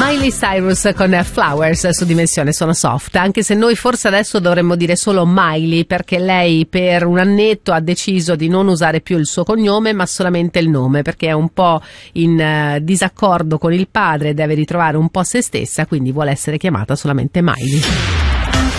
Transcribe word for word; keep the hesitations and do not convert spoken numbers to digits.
Miley Cyrus con Flowers su Dimensione Sono Soft, anche se noi forse adesso dovremmo dire solo Miley, perché lei per un annetto ha deciso di non usare più il suo cognome ma solamente il nome, perché è un po' in uh, disaccordo con il padre, deve ritrovare un po' se stessa, quindi vuole essere chiamata solamente Miley.